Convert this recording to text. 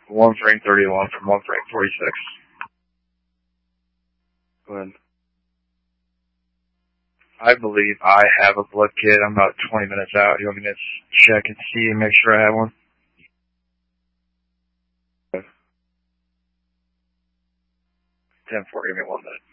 1 frame 31 from 1 frame 46. Go ahead. I believe I have a blood kit. I'm about 20 minutes out. You want me to check and see and make sure I have one? 10-4, give me 1 minute.